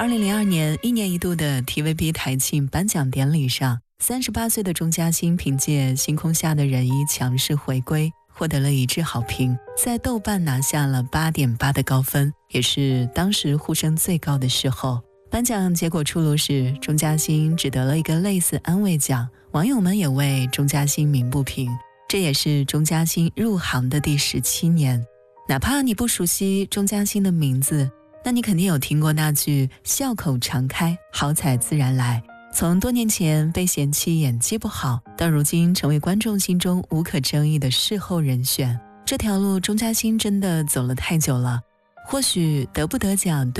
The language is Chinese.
2002年一年一度的 TVB 台庆颁奖典礼上，38岁的钟嘉欣凭借《星空下的人》一强势回归，获得了一致好评，在豆瓣拿下了 8.8 的高分，也是当时呼声最高的时候。颁奖结果出炉时，钟嘉欣只得了一个类似安慰奖，网友们也为钟嘉欣鸣不平。这也是钟嘉欣入行的第17年。哪怕你不熟悉钟嘉欣的名字，那你肯定有听过那句笑口常开，好彩自然来。从多年前被嫌弃演技不好，到如今成为观众心中无可争议的事后人选，这条路钟嘉欣真的走了太久了。或许得不得奖对